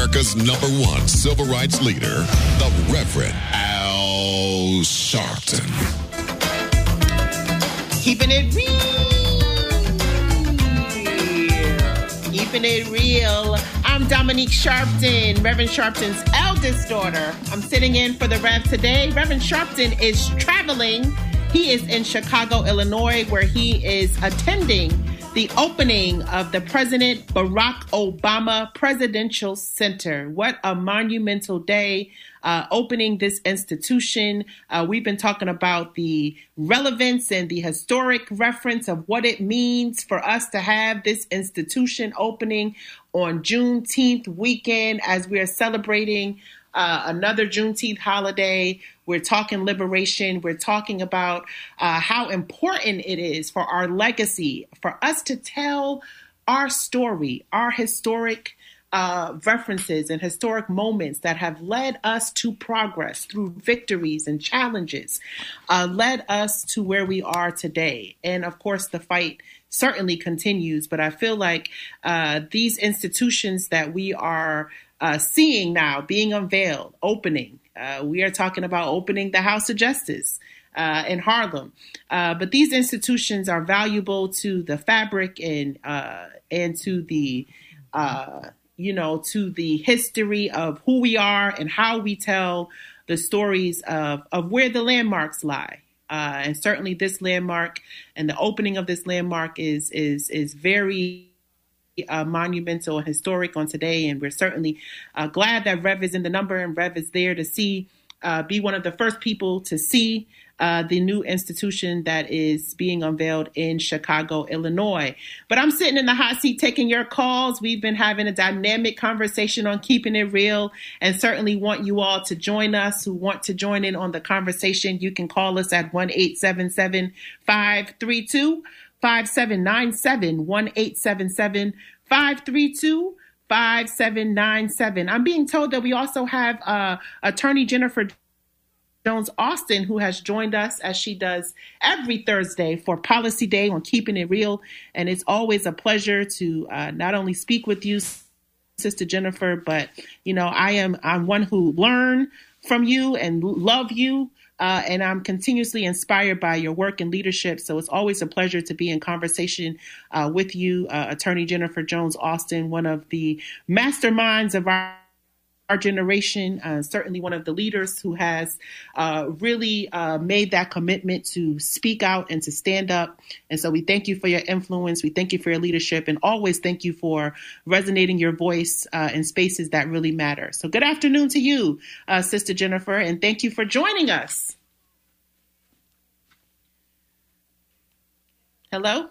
America's #1 civil rights leader, the Reverend Al Sharpton. Keeping it real. Keeping it real. I'm Dominique Sharpton, Reverend Sharpton's eldest daughter. I'm sitting in for the Rev today. Reverend Sharpton is traveling. He is in Chicago, Illinois, where he is attending the opening of the President Barack Obama Presidential Center. What a monumental day opening this institution. We've been talking about the relevance and the historic reference of what it means for us to have this institution opening on Juneteenth weekend as we are celebrating another Juneteenth holiday. We're talking liberation. We're talking about how important it is for our legacy, for us to tell our story, our historic references and historic moments that have led us to progress through victories and challenges, led us to where we are today. And of course, the fight certainly continues. But I feel like these institutions that we are seeing now being unveiled, opening. We are talking about opening the House of Justice in Harlem. But these institutions are valuable to the fabric and to the to the history of who we are and how we tell the stories of where the landmarks lie. And certainly this landmark and the opening of this landmark is very monumental and historic on today. And we're certainly glad that Rev is in the number and Rev is there to see, be one of the first people to see the new institution that is being unveiled in Chicago, Illinois. But I'm sitting in the hot seat taking your calls. We've been having a dynamic conversation on Keeping It Real and certainly want you all to join us who want to join in on the conversation. You can call us at 1-877-532-5797, 1-877-532-5797. I'm being told that we also have attorney Jennifer Jones Austin, who has joined us as she does every Thursday for Policy Day on Keeping It Real. And it's always a pleasure to not only speak with you, Sister Jennifer, but, I'm one who learn from you and love you. And I'm continuously inspired by your work and leadership. So it's always a pleasure to be in conversation with you, Attorney Jennifer Jones Austin, one of the masterminds of our generation, certainly one of the leaders who has really made that commitment to speak out and to stand up. And so we thank you for your influence. We thank you for your leadership and always thank you for resonating your voice in spaces that really matter. So good afternoon to you, Sister Jennifer, and thank you for joining us. Hello?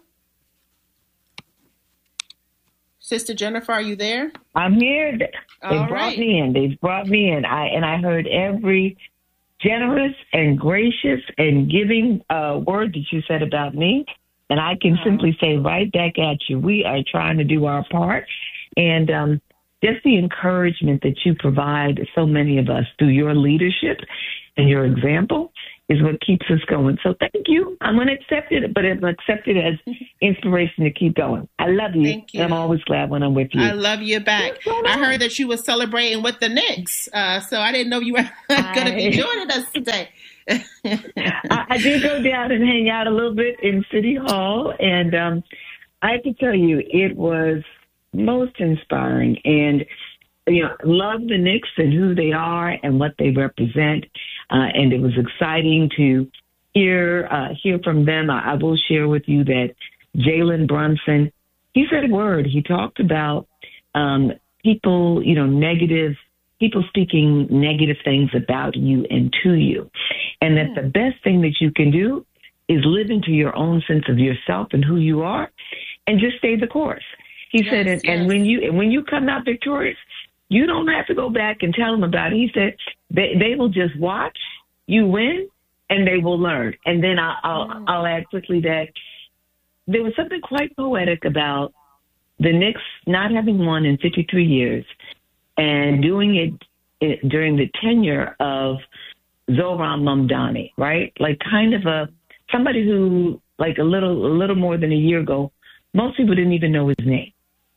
Sister Jennifer, are you there? I'm here. They brought me in. They've brought me in. I heard every generous and gracious and giving word that you said about me. And I can simply say right back at you, we are trying to do our part. And just the encouragement that you provide so many of us through your leadership and your example is what keeps us going. So thank you. I'm going to accept it, but I'm accept it as inspiration to keep going. I love you. Thank you. I'm always glad when I'm with you. I love you back. I heard that you were celebrating with the Knicks, so I didn't know you were going to be joining us today. I did go down and hang out a little bit in City Hall, and I have to tell you, it was most inspiring. And love the Knicks and who they are and what they represent. And it was exciting to hear from them. I will share with you that Jalen Brunson, he said a word. He talked about people, people speaking negative things about you and to you. And that the best thing that you can do is live into your own sense of yourself and who you are and just stay the course. He said, and when you come out victorious, you don't have to go back and tell them about it. He said they will just watch you win and they will learn. And then I'll add quickly that there was something quite poetic about the Knicks not having won in 53 years and doing it during the tenure of Zohran Mamdani, right? Like kind of somebody who like a little more than a year ago, most people didn't even know his name.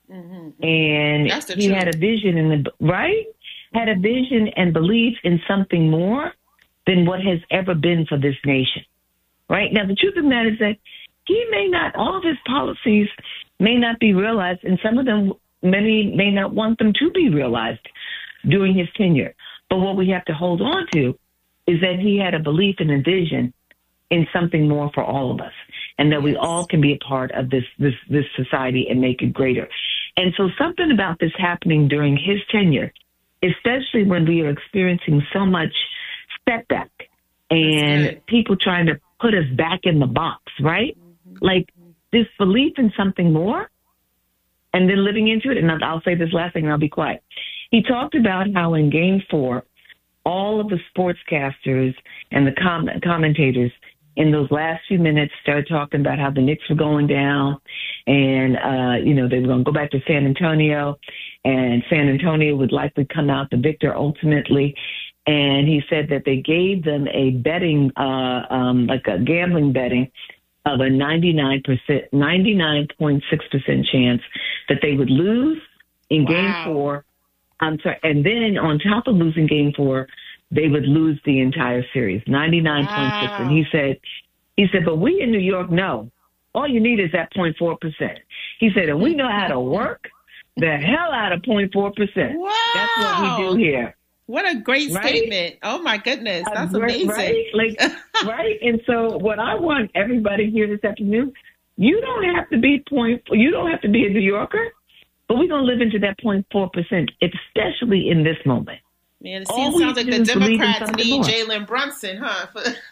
And he had a vision had a vision and belief in something more than what has ever been for this nation. Right? Now, the truth of the matter is that all of his policies may not be realized, and some of them, many may not want them to be realized during his tenure. But what we have to hold on to is that he had a belief and a vision in something more for all of us, and that we all can be a part of this society and make it greater. And so something about this happening during his tenure, especially when we are experiencing so much setback and people trying to put us back in the box, right? Like this belief in something more and then living into it. And I'll say this last thing and I'll be quiet. He talked about how in Game 4, all of the sportscasters and the commentators in those last few minutes started talking about how the Knicks were going down and, they were going to go back to San Antonio and San Antonio would likely come out the victor ultimately. And he said that they gave them a betting, like a gambling betting of a 99.6% chance that they would lose in Game 4. I'm sorry. And then on top of losing Game 4, they would lose the entire series, 99.6. And he said, but we in New York know all you need is that 0.4%. He said, and we know how to work the hell out of 0.4%. Wow. That's what we do here. What a great statement. Oh my goodness. That's amazing. Right? Right. And so what I want everybody here this afternoon, you don't have to be a New Yorker, but we're going to live into that 0.4%, especially in this moment. Man, it sounds like the Democrats need Jalen Brunson, huh?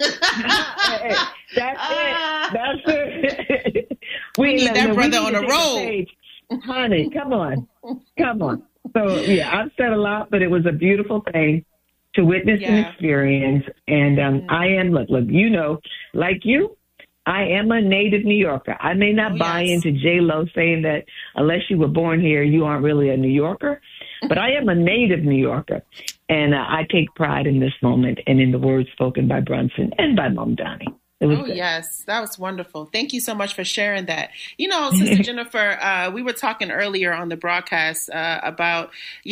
That's it. We need that brother on the road. Honey, come on. So, I've said a lot, but it was a beautiful thing to witness and experience. And I am, look, like you, I am a native New Yorker. I may not buy into J-Lo saying that unless you were born here, you aren't really a New Yorker. But I am a native New Yorker. And I take pride in this moment and in the words spoken by Brunson and by Mamdani. Yes, that was wonderful. Thank you so much for sharing that. Sister Jennifer, we were talking earlier on the broadcast about, the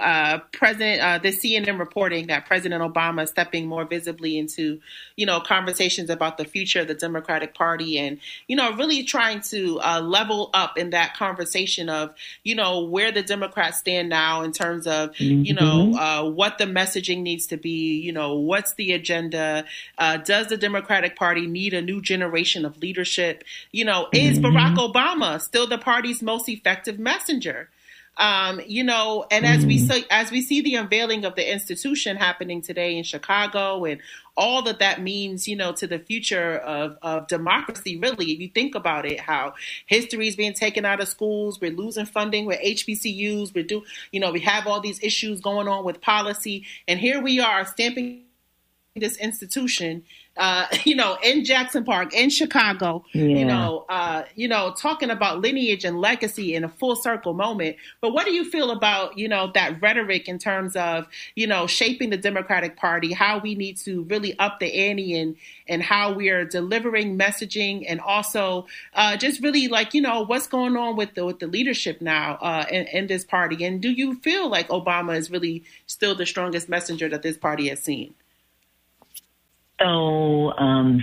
CNN reporting that President Obama is stepping more visibly into, conversations about the future of the Democratic Party and, really trying to level up in that conversation of, where the Democrats stand now in terms of, what the messaging needs to be, what's the agenda, does the Democratic Party need a new generation of leadership? Is Barack Obama still the party's most effective messenger? And as we see the unveiling of the institution happening today in Chicago and all that means, to the future of democracy, really, if you think about it, how history is being taken out of schools, we're losing funding with HBCUs, we have all these issues going on with policy, and here we are stamping this institution in Jackson Park, in Chicago, talking about lineage and legacy in a full circle moment. But what do you feel about, that rhetoric in terms of, shaping the Democratic Party, how we need to really up the ante and how we are delivering messaging and also just really what's going on with the leadership now in this party? And do you feel like Obama is really still the strongest messenger that this party has seen? So, I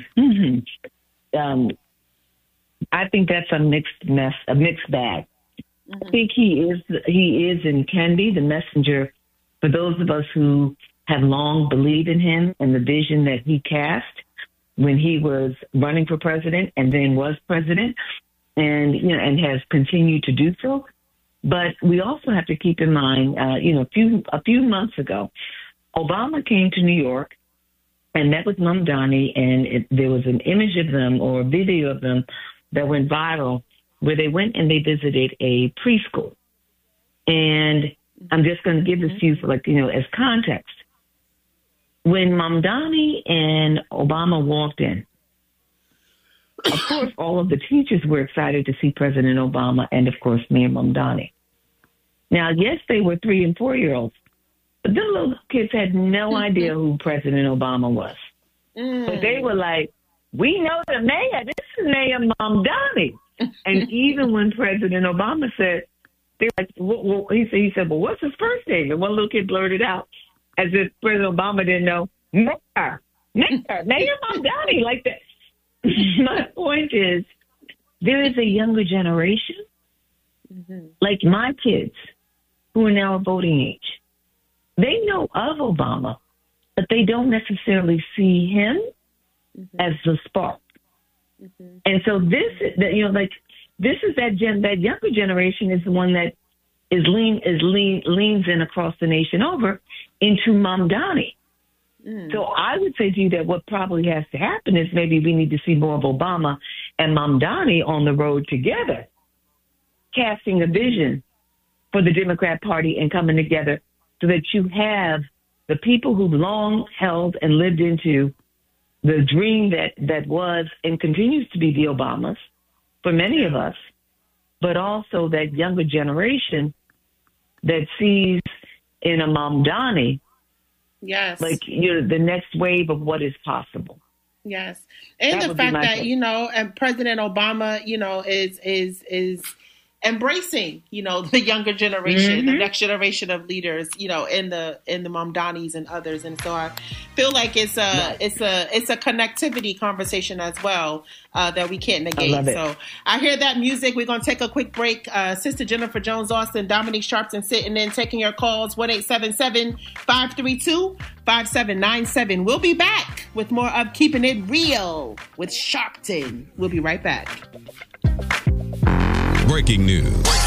think that's a mixed bag. I think he is and can be the messenger for those of us who have long believed in him and the vision that he cast when he was running for president and then was president and has continued to do so. But we also have to keep in mind, a few months ago, Obama came to New York and met with Mamdani, and there was an image of them or a video of them that went viral where they went and they visited a preschool. And I'm just going to give this to you as context. When Mamdani and Obama walked in, of course, all of the teachers were excited to see President Obama and, of course, me and Mamdani. Now, yes, they were 3- and 4-year-olds. But them little kids had no idea who President Obama was. But they were like, we know the mayor. This is Mayor Mamdani. And even when President Obama said, They were like, well, he said, well, what's his first name? And one little kid blurted out, as if President Obama didn't know, Mayor Mamdani, like that. My point is, there is a younger generation, like my kids, who are now of voting age. They know of Obama, but they don't necessarily see him as the spark. And so this is that younger generation is the one that leans in across the nation over into Mamdani. So I would say to you that what probably has to happen is maybe we need to see more of Obama and Mamdani on the road together, casting a vision for the Democrat Party and coming together so that you have the people who've long held and lived into the dream that was and continues to be the Obamas for many of us, but also that younger generation that sees in a Mamdani, the next wave of what is possible. Yes. And the fact that, and President Obama, is embracing, the younger generation, the next generation of leaders, in the Mamdanis and others. And so I feel like it's a connectivity conversation as well, that we can't negate. So I hear that music. We're going to take a quick break. Sister Jennifer Jones Austin, Dominique Sharpton sitting in, taking your calls, 1-877-532-5797. We'll be back with more of Keeping It Real with Sharpton. We'll be right back. Breaking news.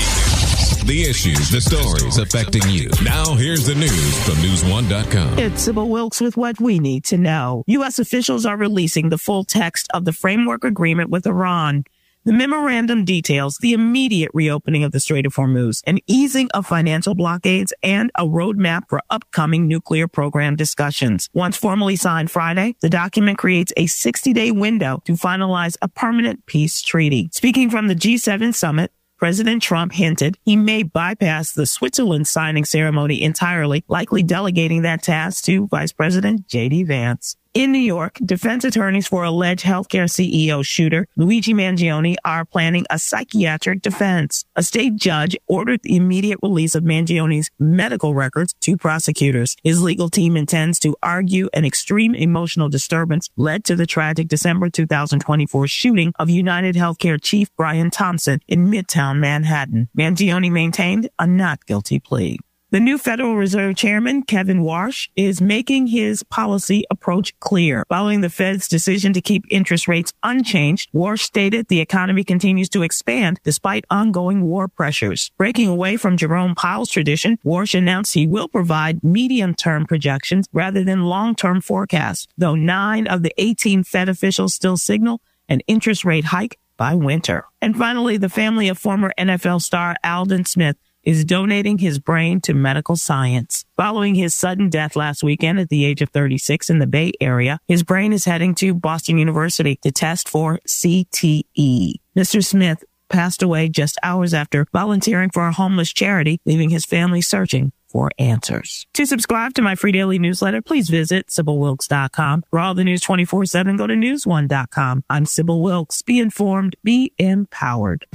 The issues, the stories affecting you. Now here's the news from News1.com. It's Sybil Wilkes with what we need to know. U.S. officials are releasing the full text of the framework agreement with Iran. The memorandum details the immediate reopening of the Strait of Hormuz, an easing of financial blockades, and a roadmap for upcoming nuclear program discussions. Once formally signed Friday, the document creates a 60-day window to finalize a permanent peace treaty. Speaking from the G7 summit, President Trump hinted he may bypass the Switzerland signing ceremony entirely, likely delegating that task to Vice President J.D. Vance. In New York, defense attorneys for alleged healthcare CEO shooter Luigi Mangione are planning a psychiatric defense. A state judge ordered the immediate release of Mangione's medical records to prosecutors. His legal team intends to argue an extreme emotional disturbance led to the tragic December 2024 shooting of United Healthcare chief Brian Thompson in Midtown Manhattan. Mangione maintained a not guilty plea. The new Federal Reserve Chairman, Kevin Warsh, is making his policy approach clear. Following the Fed's decision to keep interest rates unchanged, Warsh stated the economy continues to expand despite ongoing war pressures. Breaking away from Jerome Powell's tradition, Warsh announced he will provide medium-term projections rather than long-term forecasts, though 9 of the 18 Fed officials still signal an interest rate hike by winter. And finally, the family of former NFL star Aldon Smith is donating his brain to medical science. Following his sudden death last weekend at the age of 36 in the Bay Area, his brain is heading to Boston University to test for CTE. Mr. Smith passed away just hours after volunteering for a homeless charity, leaving his family searching for answers. To subscribe to my free daily newsletter, please visit SybilWilkes.com. For all the news 24/7, go to News1.com. I'm Sybil Wilkes. Be informed, be empowered.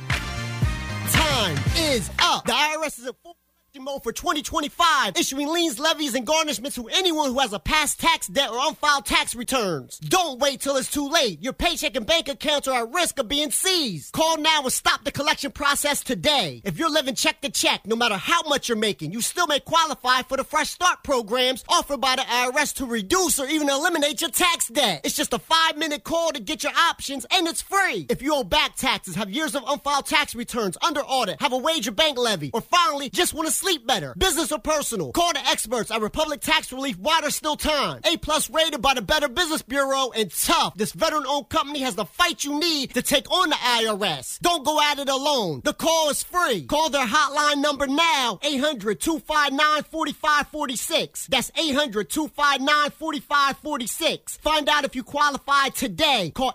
Time is up. The IRS is in full collection mode for 2025, issuing liens, levies, and garnishments to anyone who has a past tax debt or unfiled tax returns. Don't wait till it's too late. Your paycheck and bank accounts are at risk of being seized. Call now and stop the collection process today. If you're living check to check, no matter how much you're making, you still may qualify for the Fresh Start programs offered by the IRS to reduce or even eliminate your tax debt. It's just a 5-minute call to get your options, and it's free. If you owe back taxes, have years of unfiled tax returns under audit, have a wage or bank levy, or finally just want to sleep better, business or personal, call the experts at Republic Tax Relief while there's still time. A+ rated by the Better Business Bureau, and tough. This veteran-owned company has the fight you need to take on the IRS. Don't go at it alone. The call is free. Call their hotline number now, 800-259-4546. That's 800-259-4546. Find out if you qualify today. Call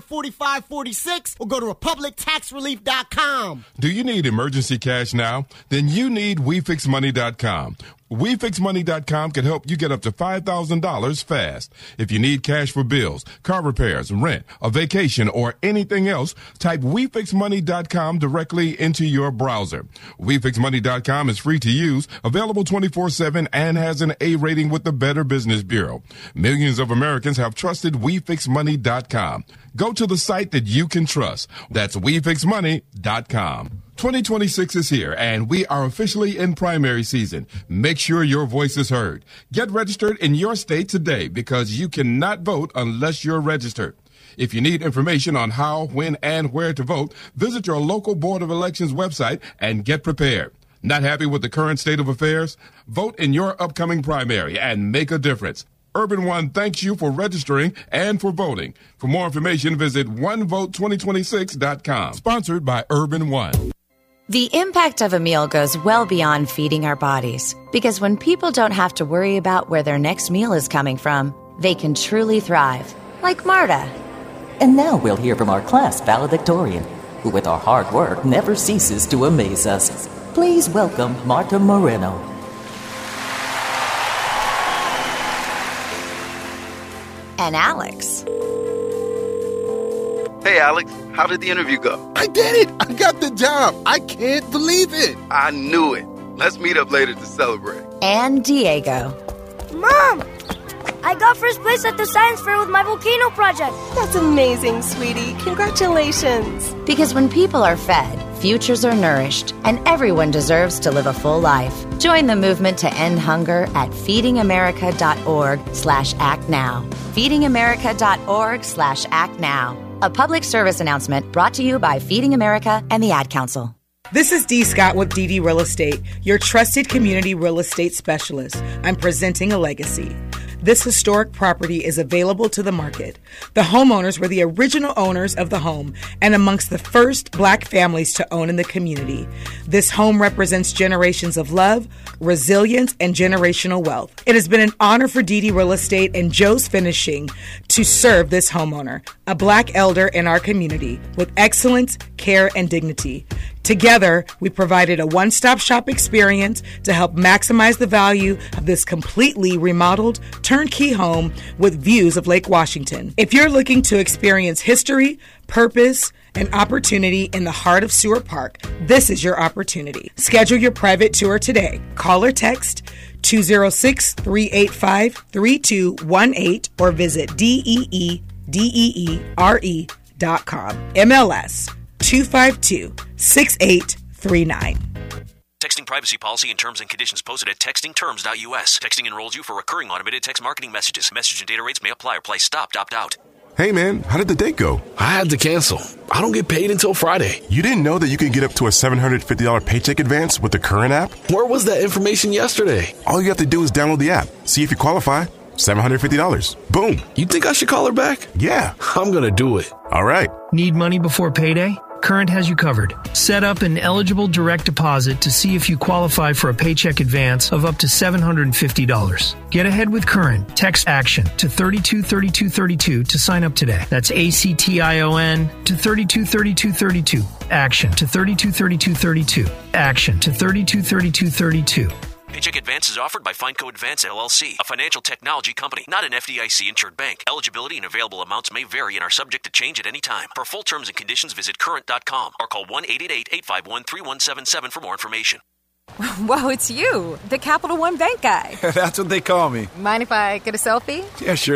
800-259-4546 or go to RepublicTaxRelief.com. Do you need emergency cash now? then you need WeFixMoney.com. WeFixMoney.com can help you get up to $5,000 fast. If you need cash for bills, car repairs, rent, a vacation, or anything else, type WeFixMoney.com directly into your browser. WeFixMoney.com is free to use, available 24/7, and has an A rating with the Better Business Bureau. Millions of Americans have trusted WeFixMoney.com. Go to the site that you can trust. That's WeFixMoney.com. 2026 is here, and we are officially in primary season. Make sure your voice is heard. Get registered in your state today because you cannot vote unless you're registered. If you need information on how, when, and where to vote, visit your local Board of Elections website and get prepared. Not happy with the current state of affairs? Vote in your upcoming primary and make a difference. Urban One thanks you for registering and for voting. For more information, visit onevote2026.com. Sponsored by Urban One. The impact of a meal goes well beyond feeding our bodies, because when people don't have to worry about where their next meal is coming from, they can truly thrive, like Marta. And now we'll hear from our class valedictorian, who with our hard work never ceases to amaze us. Please welcome Marta Moreno. And Alex. Hey, Alex, how did the interview go? I did it! I got the job! I can't believe it! I knew it. Let's meet up later to celebrate. And Diego. Mom! I got first place at the science fair with my volcano project. That's amazing, sweetie. Congratulations. Because when people are fed, futures are nourished, and everyone deserves to live a full life. Join the movement to end hunger at feedingamerica.org/actnow. feedingamerica.org/actnow. A public service announcement brought to you by Feeding America and the Ad Council. This is Dee Scott with DD Real Estate, your trusted community real estate specialist. I'm presenting a legacy. This historic property is available to the market. The homeowners were the original owners of the home and amongst the first Black families to own in the community. This home represents generations of love, resilience, and generational wealth. It has been an honor for DD Real Estate and Joe's Finishing to serve this homeowner, a Black elder in our community, with excellence, care, and dignity. Together, we provided a one-stop shop experience to help maximize the value of this completely remodeled, turnkey home with views of Lake Washington. If you're looking to experience history, purpose, and opportunity in the heart of Seward Park, this is your opportunity. Schedule your private tour today. Call or text 206-385-3218 or visit DEEDEERE.com. MLS 252-6839. Texting privacy policy and terms and conditions posted at textingterms.us. Texting enrolls you for recurring automated text marketing messages. Message and data rates may apply or price stopped. Opt out. Hey, man, how did the date go? I had to cancel. I don't get paid until Friday. You didn't know that you can get up to a $750 paycheck advance with the Current app? Where was that information yesterday? All you have to do is download the app, see if you qualify. $750. Boom. You think I should call her back? Yeah. I'm going to do it. All right. Need money before payday? Current has you covered. Set up an eligible direct deposit to see if you qualify for a paycheck advance of up to $750. Get ahead with Current. Text ACTION to 323232 to sign up today. That's ACTION to 323232. ACTION to 323232. ACTION to 323232. Paycheck advance is offered by FineCo Advance, LLC, a financial technology company, not an FDIC-insured bank. Eligibility and available amounts may vary and are subject to change at any time. For full terms and conditions, visit Current.com or call 1-888-851-3177 for more information. Whoa, it's you, the Capital One Bank guy. That's what they call me. Mind if I get a selfie? Yeah, sure.